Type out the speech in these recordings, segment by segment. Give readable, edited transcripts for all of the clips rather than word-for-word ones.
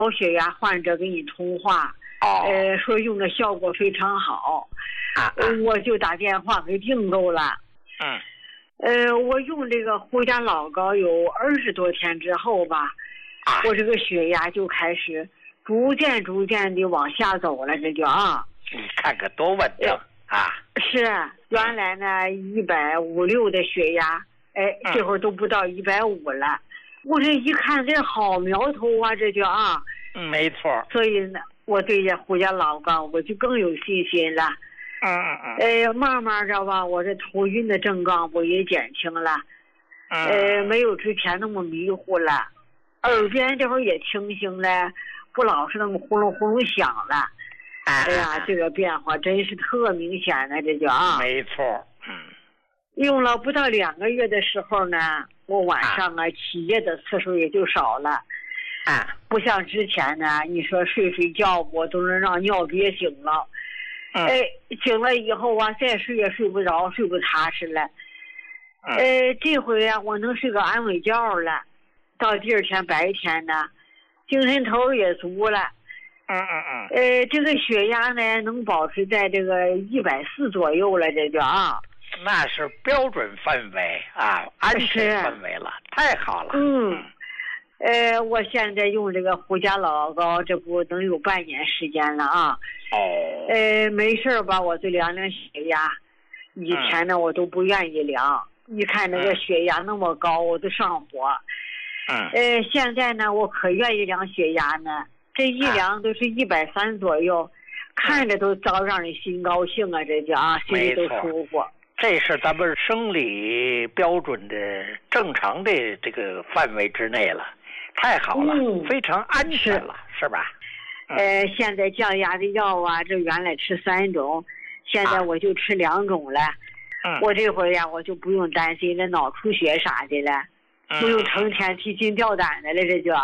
高血压患者跟你通话，说用的效果非常好，我就打电话给订购了。我用这个胡家老膏有20多天之后吧，我这个血压就开始逐渐的往下走了，这就你看看多稳当是原来呢150、6的血压，这会儿都不到150了。我这一看这好苗头啊，这就没错。 所以呢，我对这胡家老膏我就更有信心了。慢慢的吧，我这头晕的症状我也减轻了，没有之前那么迷糊了，耳边这会儿也清醒了，不老是那么呼隆呼隆响了。哎呀，这个变化真是特明显的，这就没错。 用了不到2个月的时候呢，我晚上起夜的次数也就少了。不像之前呢，你说睡觉我都能让尿憋醒了。醒了以后再睡也睡不着，睡不踏实了。这回我能睡个安稳觉了。到第2天白天呢，精神头也足了。这个血压呢能保持在这个140左右了，这就那是标准范围安全范围了，太好了。 我现在用这个胡家老膏，这不能有半年时间了没事吧，我就量量血压。以前呢我都不愿意量，一看那个血压那么高我都上火。现在呢我可愿意量血压呢，这一量都是130左右，看着都早让人心高兴啊，这就心里都舒服。 这是咱们生理标准的正常的这个范围之内了，太好了，非常安全了，是吧？ 现在降压的药这原来吃3种，现在我就吃2种了。我这回我就不用担心这脑出血啥的了，不用成天提心吊胆的了，这就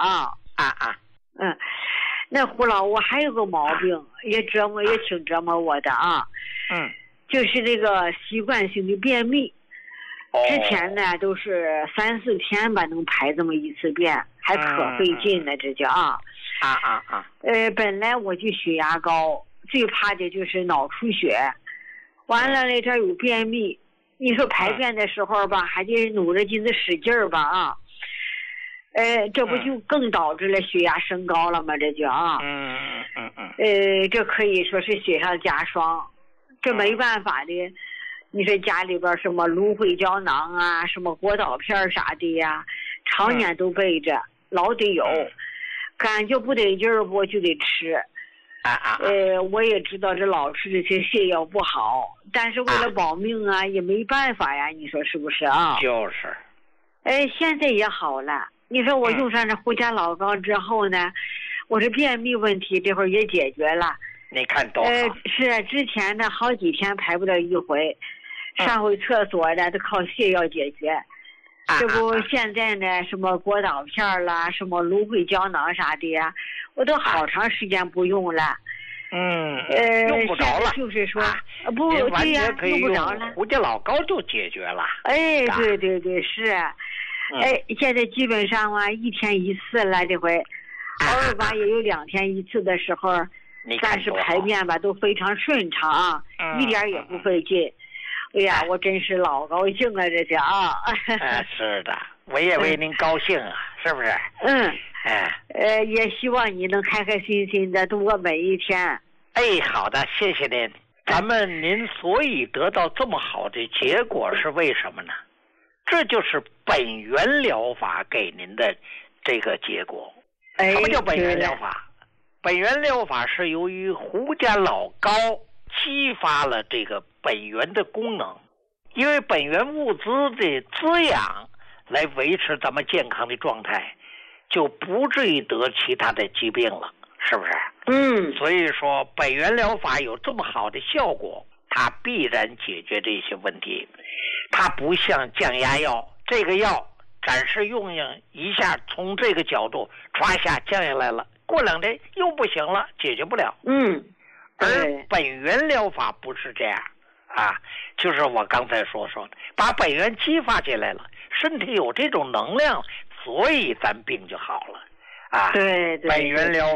那胡老，我还有个毛病，也挺折磨我的就是这个习惯性的便秘。之前呢都是3、4天吧能排这么一次便，还可费劲呢，这叫本来我就血压高，最怕的就是脑出血，完了这有便秘，你说排便的时候吧还得努着劲子使劲儿吧这不就更导致了血压升高了吗？这就这可以说是雪上加霜，这没办法的。你说家里边什么芦荟胶囊什么果导片啥的呀，常年都备着，老得有，感觉不得劲儿我就得吃。我也知道这老吃这些泻药不好，但是为了保命也没办法呀，你说是不是就是。 现在也好了。你说我用上这胡家老膏之后呢，我这便秘问题这会儿也解决了。 你看多好。 是之前呢好几天排不了一回，上回厕所呢都靠泻药解决。这不现在呢什么果导片啦，什么芦荟胶囊啥的呀，我都好长时间不用了。 用不着了， 就是说不对呀，用不着了， 胡家老膏就解决了。 对是。现在基本上1天1次了，这回偶尔吧也有2天1次的时候，但是排便吧都非常顺畅一点也不费劲。哎呀，我真是老高兴了，这是是的，我也为您高兴是不是？ 也希望你能开开心心的度过每一天。 好的，谢谢您。您所以得到这么好的结果是为什么呢？这就是本源疗法给您的这个结果。什么叫本源疗法？本源疗法是由于胡家老膏激发了这个本源的功能，因为本源物质的滋养来维持咱们健康的状态，就不至于得其他的疾病了，是不是？所以说本源疗法有这么好的效果，它必然解决这些问题。它不像降压药，这个药暂时用一下，从这个角度唰一下降下来了，过2天又不行了，解决不了。而本源疗法不是这样就是我刚才说的，把本源激发起来了，身体有这种能量，所以咱病就好了。 啊， 对对， 本源疗